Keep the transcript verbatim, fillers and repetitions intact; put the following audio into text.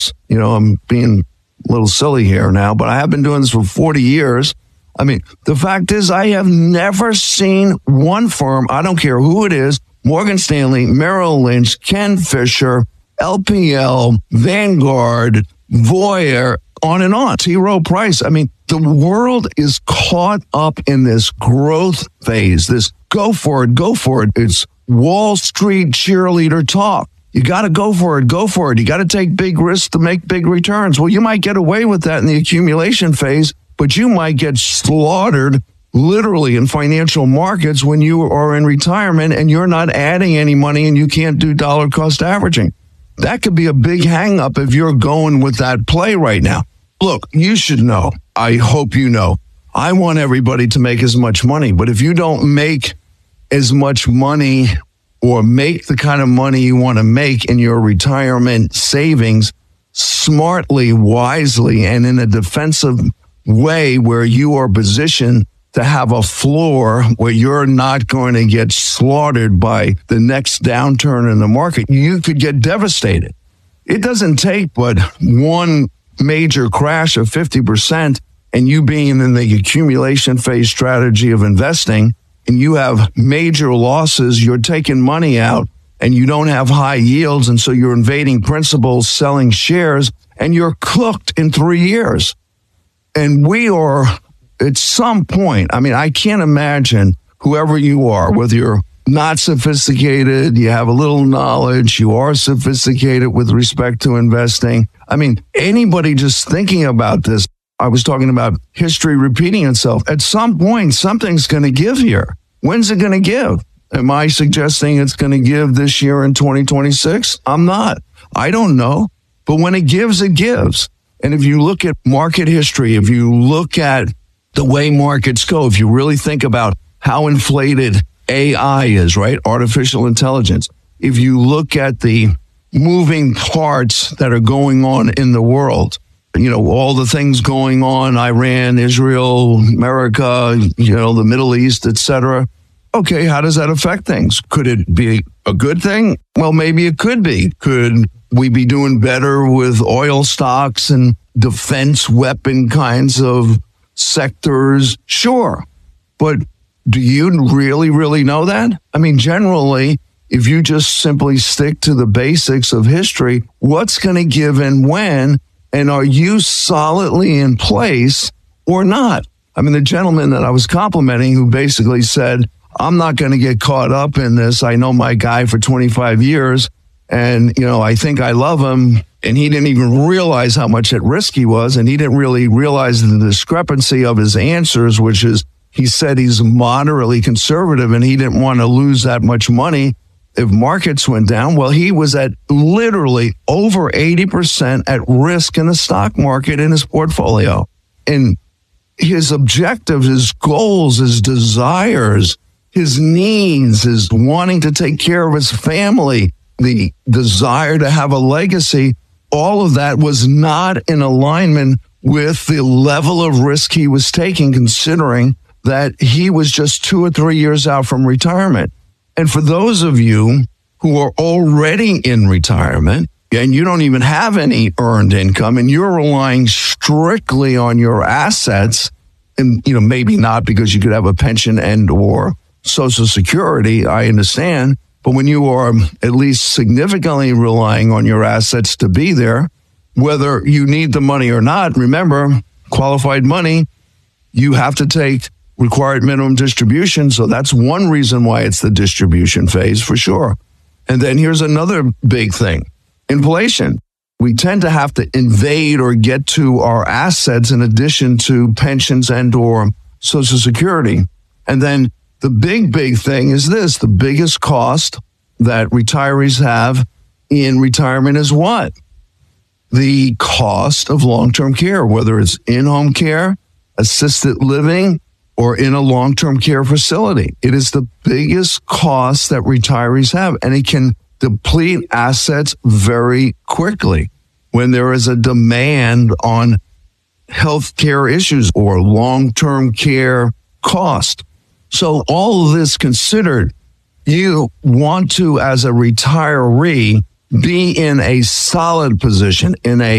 You know, I'm being a little silly here now, but I have been doing this for forty years. I mean, the fact is I have never seen one firm, I don't care who it is, Morgan Stanley, Merrill Lynch, Ken Fisher, L P L, Vanguard, Voya, on and on, T. Rowe Price. I mean, the world is caught up in this growth phase, this go for it, go for it. It's Wall Street cheerleader talk. You got to go for it, go for it. You got to take big risks to make big returns. Well, you might get away with that in the accumulation phase, but you might get slaughtered literally in financial markets when you are in retirement and you're not adding any money and you can't do dollar cost averaging. That could be a big hang up if you're going with that play right now. Look, you should know. I hope you know. I want everybody to make as much money, but if you don't make as much money or make the kind of money you want to make in your retirement savings smartly, wisely, and in a defensive way where you are positioned to have a floor where you're not going to get slaughtered by the next downturn in the market, you could get devastated. It doesn't take but one major crash of fifty percent and you being in the accumulation phase strategy of investing, and you have major losses, you're taking money out and you don't have high yields, and so you're invading principals, selling shares, and you're cooked in three years. And we are, at some point, I mean, I can't imagine whoever you are, whether you're not sophisticated, you have a little knowledge, you are sophisticated with respect to investing. I mean, anybody just thinking about this, I was talking about history repeating itself. At some point, something's going to give here. When's it going to give? Am I suggesting it's going to give this year in twenty twenty-six? I'm not. I don't know. But when it gives, it gives. And if you look at market history, if you look at the way markets go, if you really think about how inflated A I is, right? Artificial intelligence. If you look at the moving parts that are going on in the world, you know, all the things going on, Iran, Israel, America, you know, the Middle East, et cetera. Okay, how does that affect things? Could it be a good thing? Well, maybe it could be. Could we be doing better with oil stocks and defense weapon kinds of sectors? Sure. But do you really, really know that? I mean, generally, if you just simply stick to the basics of history, what's going to give and when? And are you solidly in place or not? I mean, the gentleman that I was complimenting who basically said, I'm not going to get caught up in this. I know my guy for twenty-five years and, you know, I think I love him. And he didn't even realize how much at risk he was. And he didn't really realize the discrepancy of his answers, which is he said he's moderately conservative and he didn't want to lose that much money if markets went down. Well, he was at literally over eighty percent at risk in the stock market in his portfolio. And his objectives, his goals, his desires, his needs, his wanting to take care of his family, the desire to have a legacy, all of that was not in alignment with the level of risk he was taking, considering that he was just two or three years out from retirement. And for those of you who are already in retirement and you don't even have any earned income and you're relying strictly on your assets, and, you know, maybe not because you could have a pension and or Social Security, I understand. But when you are at least significantly relying on your assets to be there, whether you need the money or not, remember, qualified money, you have to take required minimum distribution. So that's one reason why it's the distribution phase for sure. And then here's another big thing. Inflation. We tend to have to invade or get to our assets in addition to pensions and or Social Security. And then the big, big thing is this. The biggest cost that retirees have in retirement is what? The cost of long-term care, whether it's in-home care, assisted living, or in a long-term care facility. It is the biggest cost that retirees have, and it can deplete assets very quickly when there is a demand on health care issues or long-term care cost. So all of this considered, you want to, as a retiree, be in a solid position, in a